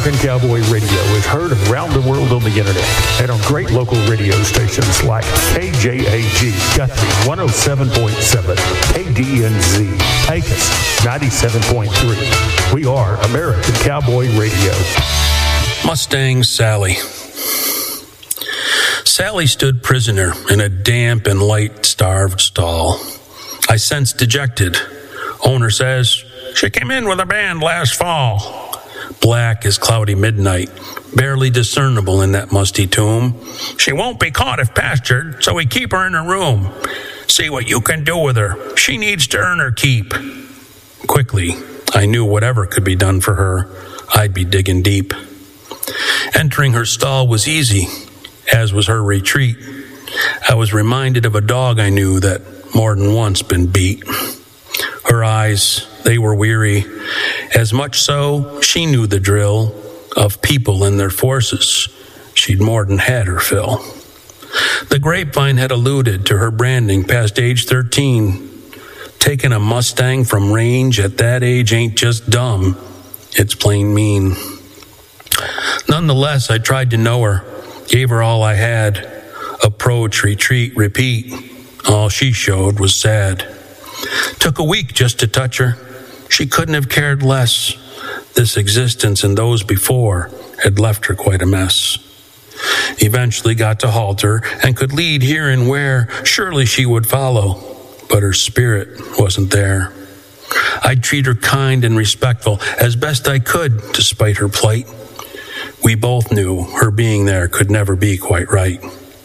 American Cowboy Radio is heard around the world on the internet and on great local radio stations like KJAG, Guthrie 107.7, KDNZ, Pecos 97.3. We are American Cowboy Radio. Mustang Sally. Sally stood prisoner in a damp and light-starved stall. I sensed dejected. Owner says, she came in with a band last fall. Black as cloudy midnight, barely discernible in that musty tomb. She won't be caught if pastured, so we keep her in her room. See what you can do with her. She needs to earn her keep. Quickly, I knew whatever could be done for her, I'd be digging deep. Entering her stall was easy, as was her retreat. I was reminded of a dog I knew that more than once been beat. Her eyes, they were weary. As much so, she knew the drill of people and their forces. She'd more than had her fill. The grapevine had alluded to her branding past age 13. Taking a Mustang from range at that age ain't just dumb. It's plain mean. Nonetheless, I tried to know her, gave her all I had. Approach, retreat, repeat. All she showed was sad. Took a week just to touch her. She couldn't have cared less. This existence and those before had left her quite a mess. Eventually got to halter and could lead here and where surely she would follow, but her spirit wasn't there. I'd treat her kind and respectful as best I could despite her plight. We both knew her being there could never be quite right.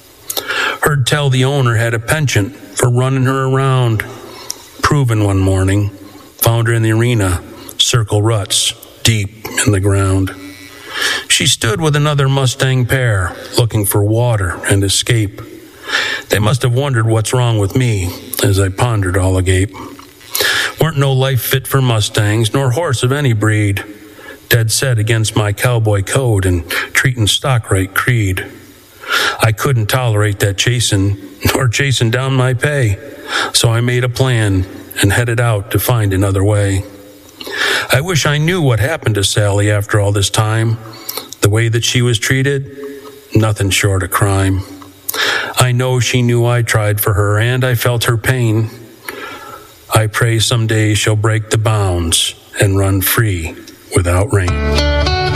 Heard tell the owner had a penchant for running her around. Proven one morning, found her in the arena, circle ruts deep in the ground. She stood with another Mustang pair, looking for water and escape. They must have wondered what's wrong with me as I pondered all agape. Weren't no life fit for Mustangs, nor horse of any breed. Dead set against my cowboy code and treating stock right creed. I couldn't tolerate that chasing, nor chasing down my pay. So I made a plan and headed out to find another way. I wish I knew what happened to Sally after all this time. The way that she was treated, nothing short of crime. I know she knew I tried for her and I felt her pain. I pray someday she'll break the bounds and run free without rain.